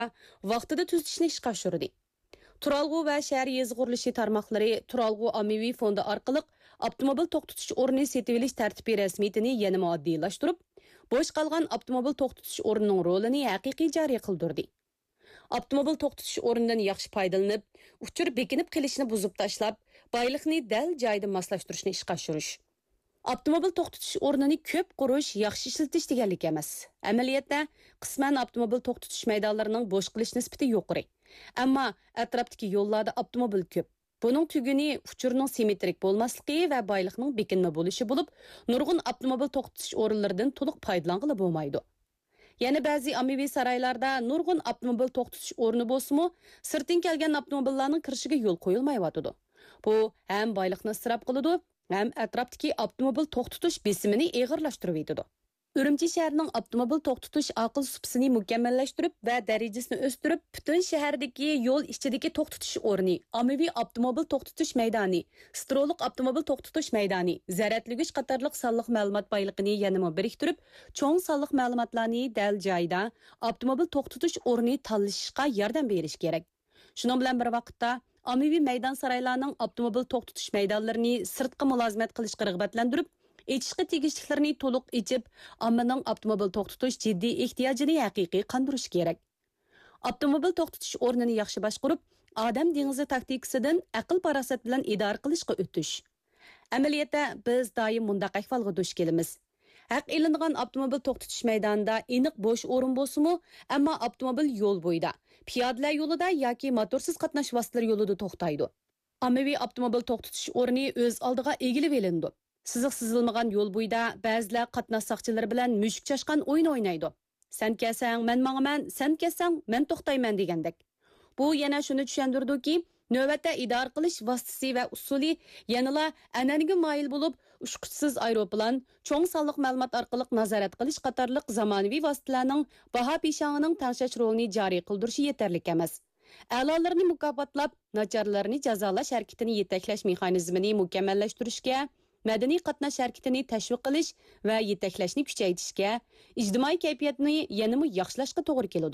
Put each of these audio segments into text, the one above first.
vaqtida tuzitishni ishga oshirdi. Turalg'u va shahar yezi qurilishi tarmoqlari Turalg'u ommaviy fondi orqali avtomobil to'xtatish o'rni setib olish tartibi rasmiyatini yanada oddiylashtirib, bo'sh qolgan avtomobil to'xtatish o'rnining rolini haqiqiy joriy qildirdi. Avtomobil to'xtatish o'rnidan yaxshi foydalanib, uchur bekinib qilishni buzib tashlab, boyliqni dal joyida moslashtirishni ishga oshirish. Avtomobil to'xtatish o'rnini ko'p qurish, yaxshi ishlatish deganlik emas. Amaliyotda qisman avtomobil to'xtatish maydonlarining bo'sh qilish nisbati yuqori. Ammo atrofdagi yo'llarda avtomobil ko'p. Buning tuguni uchurning simmetrik bo'lmasligi va boyliqning bekinma bo'lishi bo'lib, nurg'un avtomobil to'xtatish o'rinlaridan to'liq foydalanqili bo'lmaydi. Yana ba'zi ommaviy saroylarda nurg'un avtomobil to'xtatish o'rni bo'lsa-mu, sirtdan kelgan avtomobillarning kirishiga yo'l qo'yilmayotidi. Bu ham boyliqni isrof qiladi, ham atrofdagi avtomobil to'xtatish besimini og'irlashtirib yetadi. Urumchi shahrining avtomobil to'xtatish aql supsini mukammallashtirib va darajasini o'stirib, butun shahardagi yo'l ichidagi to'xtatish o'rni, ommaviy avtomobil to'xtatish maydoni, stroliq avtomobil to'xtatish maydoni, zaratligich qatorliq sonliq ma'lumot boyligini yanada biriktirib, cho'ng sonliq ma'lumotlarni dal joyida avtomobil to'xtatish o'rni tanlashga yordam berish kerak. Shuning bilan bir vaqtda ommaviy maydon saroylarning avtomobil to'xtatish maydonlarini sirtqi mulozimat qilishga rag'batlantirib, etishga tegishliklarini to'liq ichib, ommaning avtomobil to'xtatish jiddiy ehtiyojini haqiqiy qondirish kerak. Avtomobil to'xtatish o'rnini yaxshi boshqarib, odam dengizi taktikasidan aql parosat bilan idora qilishga o'tish. Amaliyotda biz doim bundaq ahvolga duch kelamiz. Haq elingan avtomobil to'xtatish maydonida aniq bo'sh o'rin bo'lsa-mu, ammo avtomobil yo'l bo'yida, piyodalar yo'lida yoki motorsiz qatnash vositalari yo'lida to'xtaydi. Ommaviy avtomobil to'xtatish o'rni o'z oldiga egilib olindi. Siziq sızılmagan yo'l bo'yida ba'zilar qatnash soqchilari bilan mushuk chashqan o'yin o'ynaydi. Sen kelsang, men mangman, sen kelsang, men to'xtayman degandek. Bu yana shuni tushundirdiki, navbatda idora qilish vositasi va usuli yanala an'anaga moyil bo'lib, ushquchsiz aeroplan, cho'ng sonliq ma'lumot orqali nazorat qilish qatorliq zamonaviy vositalarning baho peshonining tangshash rolini joriy qildirishi yetarli emas. A'lolarni mukofotlab, nacharlarni jazolash harakatini yetaklash mexanizmini mukammallashtirishga, madaniy qatnash harakatini tashviq qilish va yetaklashni kuchaytirishga, ijtimoiy kayfiyatni yanada yaxshilashga to'g'ri keladi.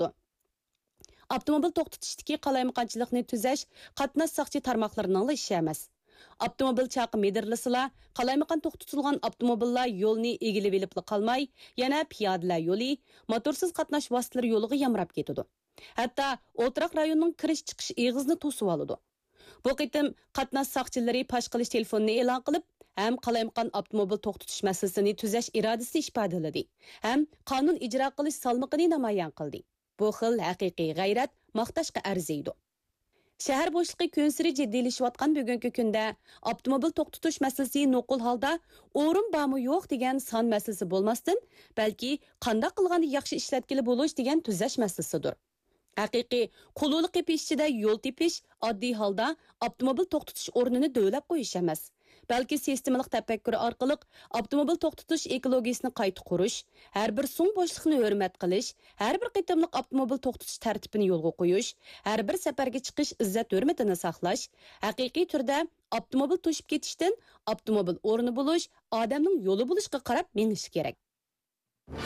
Avtomobil to'xtatishdagi qalaymiqonchilikni tuzash qatnash soqchi tarmoqlarining ishi emas. Avtomobil chaqi medirlisila, qalaymiqon to'xtatilgan avtomobillar yo'lni egilib olib qolmay, yana piyodalar yo'li, motorsiz qatnash vositalari yo'liga yamrab ketadi. Hatto o'ltiroq rayonning kirish-chiqish eg'izni to'sib oladi. Bu qitim qatnash soqchilari pash qilish telefonini e'lon qilib, ham qalaymiqon avtomobil to'xtatish masalasini tuzash irodasini ifodaladi, ham qonun ijro qilish salmoqini namoyon qildi. Bu xil haqiqiy g'ayrat maqtashga arziydi. Shahar bo'shliqi kunsiri jiddiylashayotgan bugungi kunda avtomobil to'xtatish masalasi nuqul holda o'rin bormi yo'q degan son masalasi bo'lmasdan, balki qanday qilganda yaxshi ishlatkili bo'lish degan tuzash masalasidir. Haqiqiy qulluq ichida yo'l tepish oddiy holda avtomobil to'xtatish o'rnini davlab qo'yish emas. Balki sistemalik tafakkur orqali avtomobil to'xtatish ekologiyasini qayta qurish, har bir so'ng bo'shliqni hurmat qilish, har bir qitimliq avtomobil to'xtatish tartibini yo'lga qo'yish, har bir safarga chiqish izzat hurmatini saqlash, haqiqiy turda avtomobil to'shib ketishdan avtomobil o'rni bo'lish, odamning yo'li bo'lishga qarab menish kerak.